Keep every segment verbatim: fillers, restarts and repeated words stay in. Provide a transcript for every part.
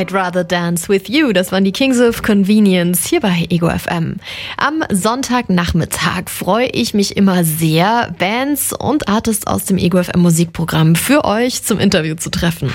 I'd Rather Dance With You. Das waren die Kings of Convenience hier bei Ego F M. Am Sonntagnachmittag freue ich mich immer sehr, Bands und Artists aus dem Ego F M Musikprogramm für euch zum Interview zu treffen.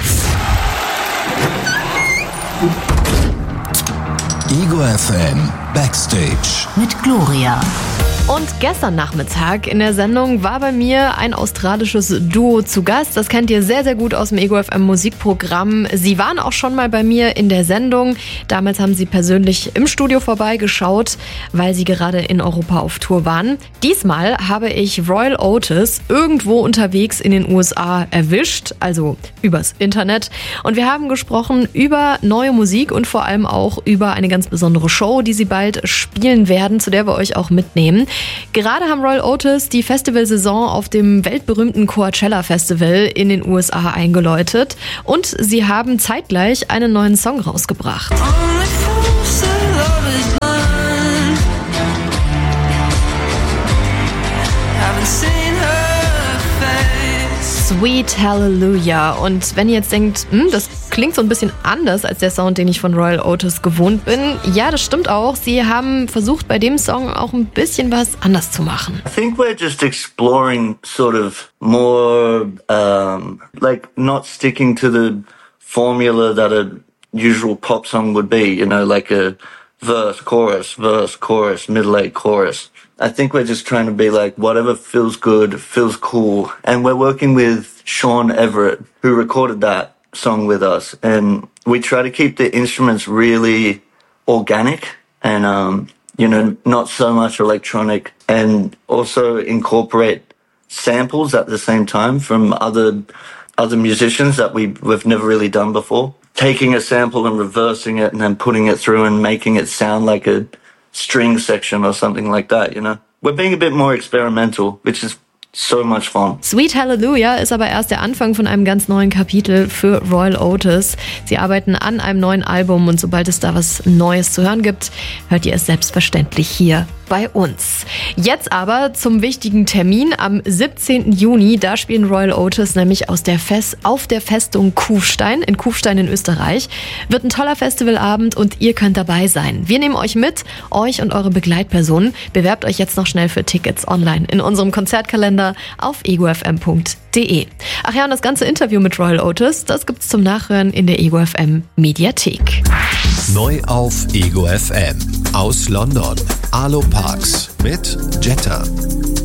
Ego F M Backstage mit Gloria. Und gestern Nachmittag in der Sendung war bei mir ein australisches Duo zu Gast. Das kennt ihr sehr, sehr gut aus dem Ego F M Musikprogramm. Sie waren auch schon mal bei mir in der Sendung. Damals haben sie persönlich im Studio vorbeigeschaut, weil sie gerade in Europa auf Tour waren. Diesmal habe ich Royal Otis irgendwo unterwegs in den U S A erwischt, also übers Internet. Und wir haben gesprochen über neue Musik und vor allem auch über eine ganz besondere Show, die sie bald spielen werden, zu der wir euch auch mitnehmen. Gerade haben Royal Otis die Festivalsaison auf dem weltberühmten Coachella Festival in den U S A eingeläutet und sie haben zeitgleich einen neuen Song rausgebracht. Sweet Hallelujah. Und wenn ihr jetzt denkt, hm, das klingt so ein bisschen anders als der Sound, den ich von Royal Otis gewohnt bin. Ja, das stimmt auch. Sie haben versucht, bei dem Song auch ein bisschen was anders zu machen. I think we're just exploring sort of more, um, like not sticking to the formula that a usual pop song would be, you know, like a verse, chorus, verse, chorus, middle eight, chorus. I think we're just trying to be like whatever feels good, feels cool. And we're working with Sean Everett, who recorded that song with us. And we try to keep the instruments really organic and, um, you know, not so much electronic, and also incorporate samples at the same time from other other musicians that we, we've never really done before. Taking a sample and reversing it and then putting it through and making it sound like a string section or something like that, you know. We're being a bit more experimental, which is so much fun. Sweet Hallelujah ist aber erst der Anfang von einem ganz neuen Kapitel für Royal Otis. Sie arbeiten an einem neuen Album und sobald es da was Neues zu hören gibt, hört ihr es selbstverständlich hier bei uns. Jetzt aber zum wichtigen Termin am siebzehnten Juni. Da spielen Royal Otis nämlich aus der Fest, auf der Festung Kufstein in Kufstein in Österreich. Wird ein toller Festivalabend und ihr könnt dabei sein. Wir nehmen euch mit, euch und eure Begleitpersonen. Bewerbt euch jetzt noch schnell für Tickets online in unserem Konzertkalender auf ego f m punkt d e. Ach ja, und das ganze Interview mit Royal Otis, das gibt's zum Nachhören in der Ego F M Mediathek. Neu auf Ego F M aus London. Alo Parks mit Jetta.